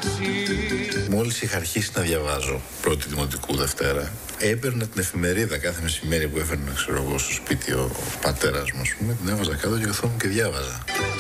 Μόλις είχα αρχίσει να διαβάζω πρώτη δημοτικού Δευτέρα, έπαιρνα την εφημερίδα κάθε μεσημέρι που έφερνα, ξέρω εγώ, στο σπίτι ο πατέρας μου, ας πούμε, την έβαζα κάτω και καθόμουν και διάβαζα.